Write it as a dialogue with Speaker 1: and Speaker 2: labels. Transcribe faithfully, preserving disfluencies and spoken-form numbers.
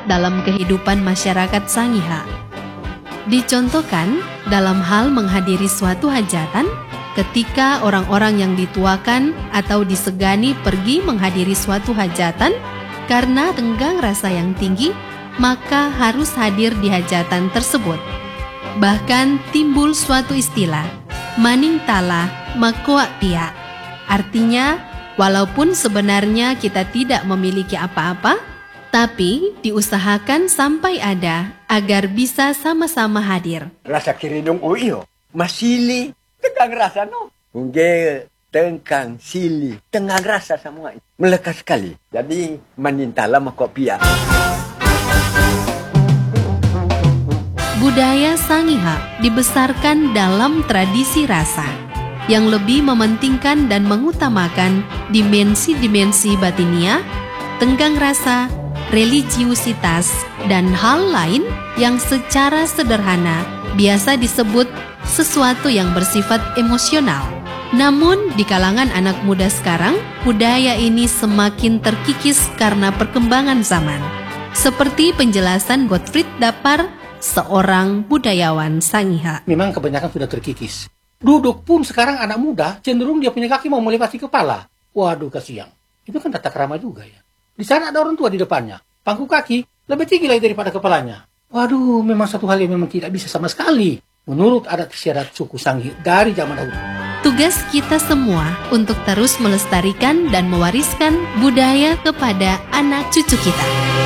Speaker 1: dalam kehidupan masyarakat Sangiha. Dicontohkan dalam hal menghadiri suatu hajatan, ketika orang-orang yang dituakan atau disegani pergi menghadiri suatu hajatan karena tenggang rasa yang tinggi, maka harus hadir di hajatan tersebut. Bahkan timbul suatu istilah, maning tala makoa pia. Artinya, walaupun sebenarnya kita tidak memiliki apa-apa, tapi diusahakan sampai ada agar bisa sama-sama hadir.
Speaker 2: Rasa kirinong uyo, masili, tenggang rasa no. Unggel, tengkang, sili, tenggang rasa semua. Melekat sekali. Jadi, manintala makopia.
Speaker 1: Budaya Sangiha dibesarkan dalam tradisi rasa yang lebih mementingkan dan mengutamakan dimensi-dimensi batinia, tenggang rasa, religiusitas, dan hal lain yang secara sederhana biasa disebut sesuatu yang bersifat emosional. Namun di kalangan anak muda sekarang, budaya ini semakin terkikis karena perkembangan zaman. Seperti penjelasan Gottfried Dapar, seorang budayawan Sangiha.
Speaker 3: Memang kebanyakan sudah terkikis. Duduk pun sekarang anak muda cenderung dia punya kaki mau melewati kepala. Waduh kasihan. Itu kan tata krama juga ya. Di sana ada orang tua di depannya. Pangku kaki lebih tinggi lagi daripada kepalanya. Waduh, memang satu hal yang memang tidak bisa sama sekali menurut adat istiadat suku Sanghi dari zaman dahulu.
Speaker 1: Tugas kita semua untuk terus melestarikan dan mewariskan budaya kepada anak cucu kita.